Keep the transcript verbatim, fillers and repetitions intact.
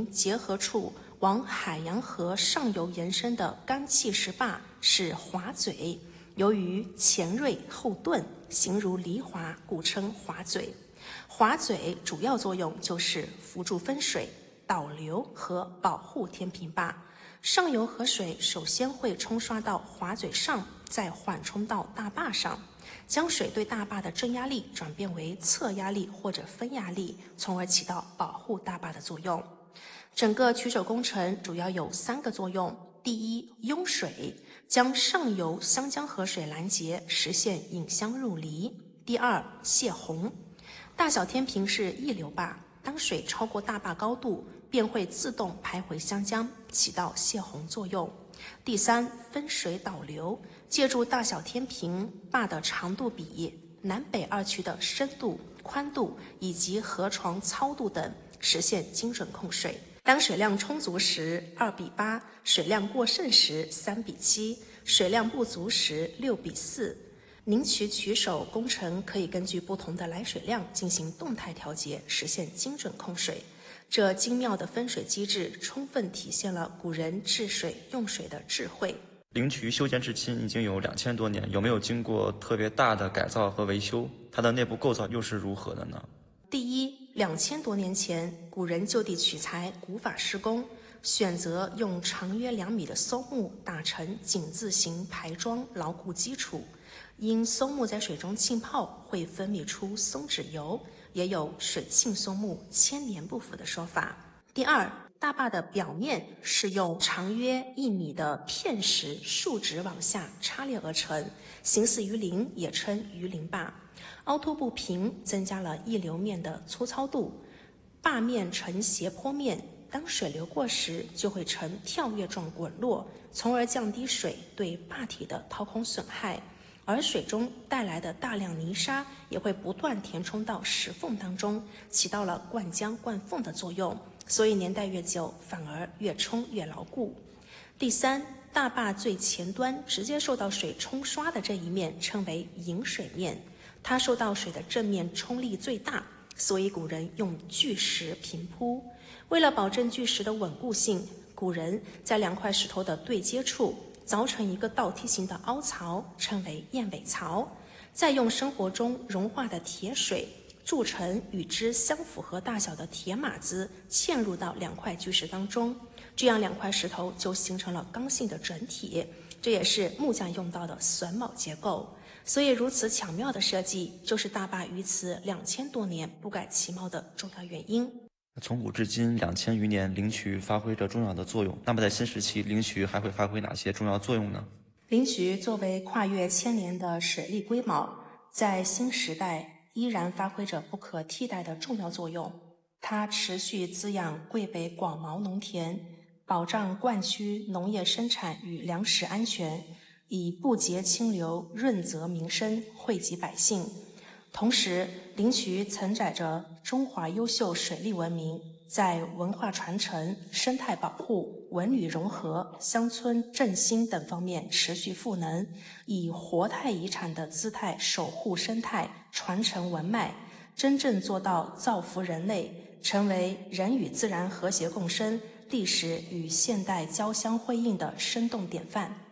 平结合处往海洋河上游延伸的干气石坝是滑嘴，由于前锐后钝，形如梨滑，故称滑嘴。滑嘴主要作用就是扶助分水、导流和保护天平坝。上游河水首先会冲刷到滑嘴上，再缓冲到大坝上，将水对大坝的正压力转变为侧压力或者分压力，从而起到保护大坝的作用。整个曲手工程主要有三个作用：第一，拥水，将上游湘江河水拦截，实现引湘入黎；第二，泄洪，大小天平是溢流坝，当水超过大坝高度，便会自动排回湘江，起到泄洪作用；第三，分水导流，借助大小天平坝的长度比、南北二区的深度、宽度以及河床糙度等，实现精准控水。当水量充足时二比八，水量过剩时三比七，水量不足时六比四。宁渠曲手工程可以根据不同的来水量进行动态调节，实现精准控水。这精妙的分水机制充分体现了古人治水用水的智慧。 灵渠修建至今已经有两千多年，有没有经过特别大的改造和维修？它的内部构造又是如何的呢？ 第一，两千多年前，古人就地取材，古法施工，选择用长约两米的松木打成井字形排桩，牢固基础。因松木在水中浸泡会分泌出松脂油，也有水浸松木千年不腐的说法。第二，大坝的表面是用长约一米的片石竖直往下插列而成，形似鱼鳞，也称鱼鳞坝。凹凸不平，增加了溢流面的粗糙度，坝面呈斜坡面，当水流过时就会呈跳跃状滚落，从而降低水对坝体的掏空损害。而水中带来的大量泥沙也会不断填充到石缝当中，起到了灌浆灌缝的作用，所以年代越久，反而越冲越牢固。第三，大坝最前端直接受到水冲刷的这一面称为引水面，它受到水的正面冲力最大，所以古人用巨石平铺。为了保证巨石的稳固性，古人在两块石头的对接处凿成一个倒梯形的凹槽，称为燕尾槽，再用生活中融化的铁水铸成与之相符合大小的铁码子，嵌入到两块巨石当中，这样两块石头就形成了刚性的整体，这也是木匠用到的榫卯结构。所以如此巧妙的设计，就是大坝于此两千多年不改其貌的重要原因。 从古至今两千余年，灵渠发挥着重要的作用。那么在新时期，灵渠还会发挥哪些重要作用呢？ 灵渠作为跨越千年的水利龟毛，在新时代依然发挥着不可替代的重要作用。它持续滋养桂北广袤农田，保障灌区农业生产与粮食安全，以不竭清流润泽民生，惠及百姓。同时，灵渠承载着中华优秀水利文明，在文化传承、生态保护、文旅融合、乡村振兴等方面持续赋能，以活态遗产的姿态守护生态、传承文脉，真正做到造福人类，成为人与自然和谐共生、历史与现代交相辉映的生动典范。